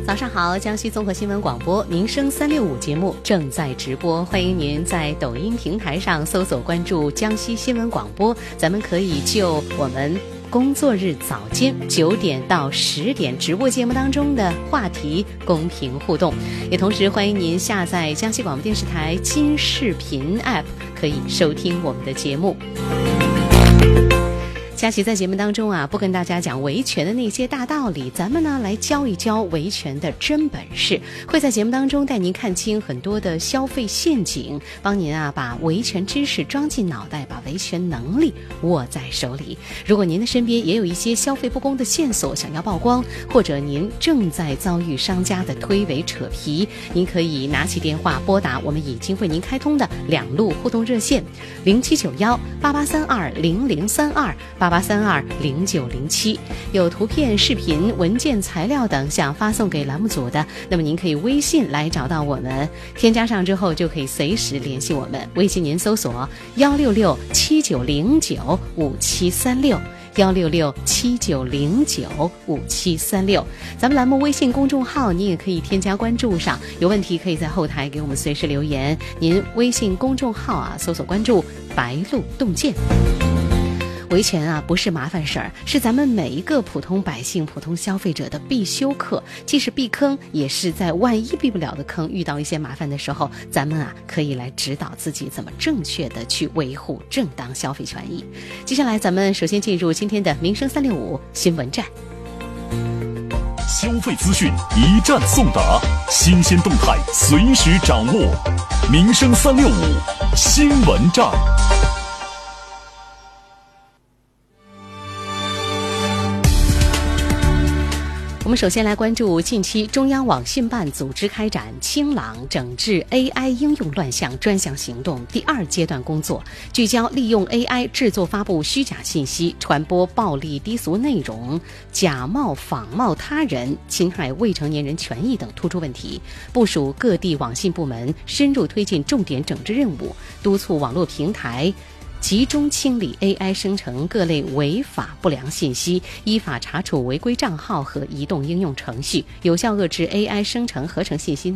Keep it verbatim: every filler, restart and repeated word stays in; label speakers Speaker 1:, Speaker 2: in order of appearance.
Speaker 1: 早上好，江西综合新闻广播民生三六五节目正在直播，欢迎您在抖音平台上搜索关注江西新闻广播，咱们可以就我们工作日早间九点到十点直播节目当中的话题公平互动，也同时欢迎您下载江西广播电视台金视频 App， 可以收听我们的节目。佳琪在节目当中啊，不跟大家讲维权的那些大道理，咱们呢来教一教维权的真本事，会在节目当中带您看清很多的消费陷阱，帮您啊把维权知识装进脑袋，把维权能力握在手里。如果您的身边也有一些消费不公的线索想要曝光，或者您正在遭遇商家的推诿扯皮，您可以拿起电话拨打我们已经为您开通的两路互动热线零七九幺八八三二零零三二八八三二零九零七，有图片、视频、文件、材料等想发送给栏目组的，那么您可以微信来找到我们，添加上之后就可以随时联系我们。微信您搜索幺六六七九零九五七三六。幺六六七九零九五七三六，咱们栏目微信公众号您也可以添加关注上，有问题可以在后台给我们随时留言。您微信公众号啊，搜索关注白鹿洞见。维权啊，不是麻烦事儿，是咱们每一个普通百姓、普通消费者的必修课。既是避坑，也是在万一避不了的坑，遇到一些麻烦的时候，咱们啊可以来指导自己怎么正确的去维护正当消费权益。接下来，咱们首先进入今天的民生三六五新闻站。
Speaker 2: 消费资讯一站送达，新鲜动态随时掌握。民生三六五新闻站。
Speaker 1: 我们首先来关注近期中央网信办组织开展清朗整治 A I 应用乱象专项行动第二阶段工作，聚焦利用 A I 制作发布虚假信息、传播暴力低俗内容、假冒仿冒他人、侵害未成年人权益等突出问题，部署各地网信部门深入推进重点整治任务，督促网络平台集中清理 A I 生成各类违法不良信息，依法查处违规账号和移动应用程序，有效遏制 A I 生成合成信息